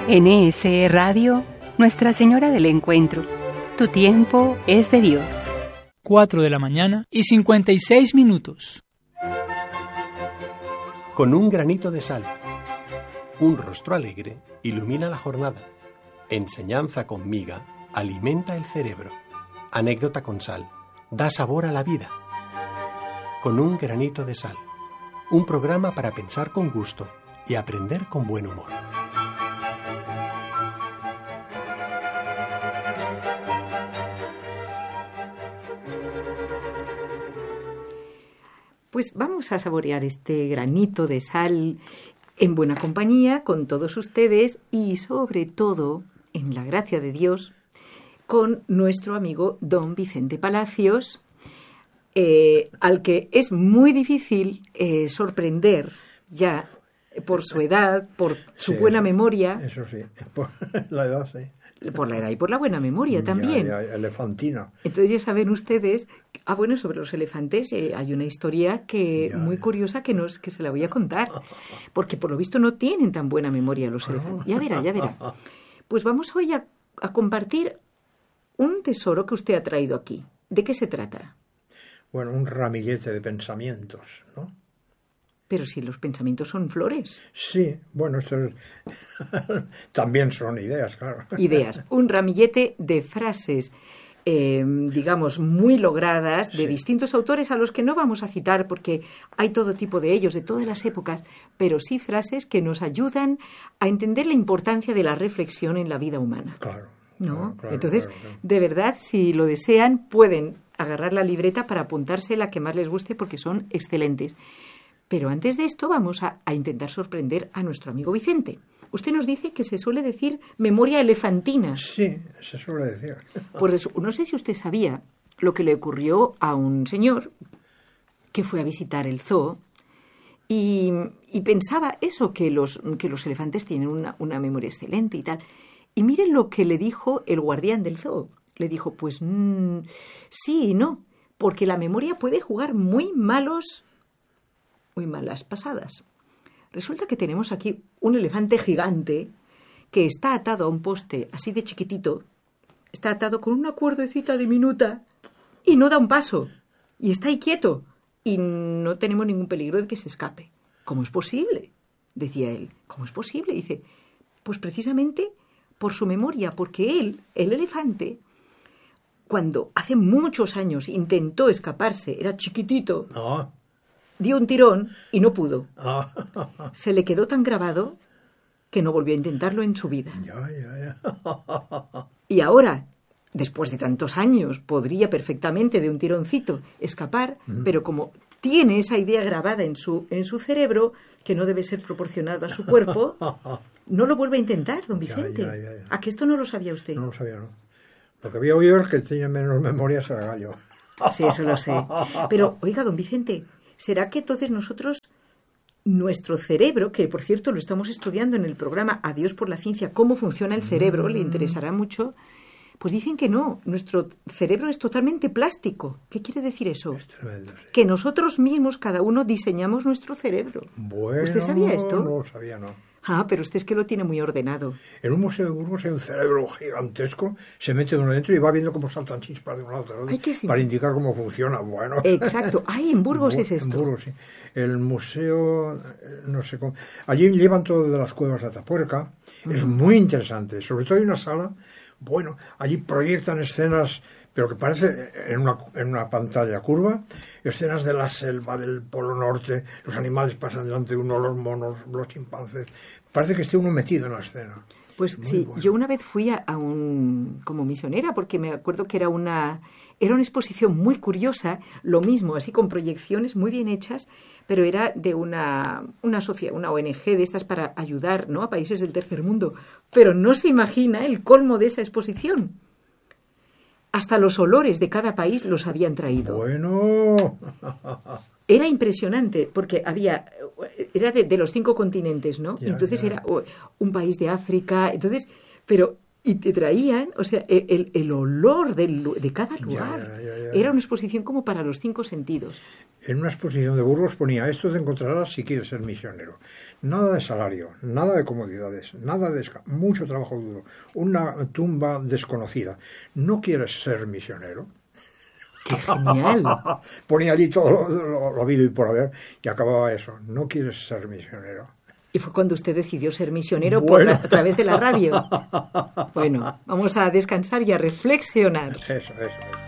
NSE Radio, Nuestra Señora del Encuentro. Tu tiempo es de Dios. 4 de la mañana y 56 minutos. Con un granito de sal. Un rostro alegre ilumina la jornada. Enseñanza con miga alimenta el cerebro. Anécdota con sal da sabor a la vida. Con un granito de sal. Un programa para pensar con gusto y aprender con buen humor. Pues vamos a saborear este granito de sal en buena compañía con todos ustedes y sobre todo, en la gracia de Dios, con nuestro amigo don Vicente Palacios, al que es muy difícil sorprender ya por su edad, por su buena memoria. Eso sí, por la edad sí. Por la edad y por la buena memoria también. Ya, elefantina. Entonces ya saben ustedes, bueno, sobre los elefantes hay una historia muy curiosa que se la voy a contar, porque por lo visto no tienen tan buena memoria los elefantes. Ya verá. Pues vamos hoy a compartir un tesoro que usted ha traído aquí. ¿De qué se trata? Bueno, un ramillete de pensamientos, ¿no? Pero si los pensamientos son flores. Sí, bueno, también son ideas, claro. Ideas. Un ramillete de frases, digamos, muy logradas, de distintos autores a los que no vamos a citar porque hay todo tipo de ellos, de todas las épocas, pero sí frases que nos ayudan a entender la importancia de la reflexión en la vida humana. Claro. ¿No? Claro, Entonces, claro. De verdad, si lo desean, pueden agarrar la libreta para apuntarse la que más les guste porque son excelentes. Pero antes de esto vamos a intentar sorprender a nuestro amigo Vicente. Usted nos dice que se suele decir memoria elefantina. Sí, se suele decir. Pues no sé si usted sabía lo que le ocurrió a un señor que fue a visitar el zoo y pensaba eso, que los elefantes tienen una memoria excelente y tal. Y miren lo que le dijo el guardián del zoo. Le dijo, pues sí y no, porque la memoria puede jugar muy malas pasadas. Resulta que tenemos aquí un elefante gigante que está atado a un poste así de chiquitito, está atado con una cuerdecita diminuta y no da un paso. Y está ahí quieto y no tenemos ningún peligro de que se escape. ¿Cómo es posible?, decía él. ¿Cómo es posible? Dice, pues precisamente por su memoria, porque él, el elefante, cuando hace muchos años intentó escaparse, era chiquitito, dio un tirón y no pudo. Se le quedó tan grabado que no volvió a intentarlo en su vida. Y ahora, después de tantos años, podría perfectamente de un tironcito escapar, pero como tiene esa idea grabada en su cerebro, que no debe ser proporcionado a su cuerpo, no lo vuelve a intentar, don Vicente. Ya. ¿A que esto no lo sabía usted? No lo sabía, no. Lo que había oído es que tenía menos memorias el gallo. Sí, eso lo sé. Pero, oiga, don Vicente, ¿será que entonces nosotros, nuestro cerebro, que por cierto lo estamos estudiando en el programa Adiós por la Ciencia, cómo funciona el cerebro, le interesará mucho, pues dicen que no, nuestro cerebro es totalmente plástico. ¿Qué quiere decir eso? Es tremendo, sí. Que nosotros mismos, cada uno, diseñamos nuestro cerebro. Bueno, ¿usted sabía esto? No lo sabía, no. Pero usted es que lo tiene muy ordenado. En un museo de Burgos hay un cerebro gigantesco, se mete uno dentro y va viendo cómo saltan chispas de un lado a otro para indicar cómo funciona. Bueno. Exacto. En Burgos es esto. En Burgos, sí. El museo, no sé cómo. Allí llevan todo de las cuevas de Atapuerca. Es muy interesante. Sobre todo hay una sala, bueno, allí proyectan escenas, pero que parece en una pantalla curva, escenas de la selva, del Polo Norte, los animales pasan delante de uno, los monos, los chimpancés. Parece que esté uno metido en la escena. Pues muy sí, bueno. Yo una vez fui como misionera, porque me acuerdo que era una exposición muy curiosa, lo mismo, así con proyecciones muy bien hechas, pero era de una sociedad, una ONG de estas para ayudar, ¿no?, a países del tercer mundo. Pero no se imagina el colmo de esa exposición. Hasta los olores de cada país los habían traído. Bueno. Era impresionante, porque era de los 5 continentes, ¿no? Ya, entonces ya. era un país de África, pero Y te traían, o sea, el olor de cada lugar. Ya. Era una exposición como para los 5 sentidos. En una exposición de Burgos ponía: esto te encontrarás si quieres ser misionero. Nada de salario, nada de comodidades, nada de mucho trabajo duro, una tumba desconocida. ¿No quieres ser misionero? ¡Qué genial! Ponía allí todo lo habido y por haber y acababa eso: no quieres ser misionero. Y fue cuando usted decidió ser misionero a través de la radio. Bueno, vamos a descansar y a reflexionar. Eso.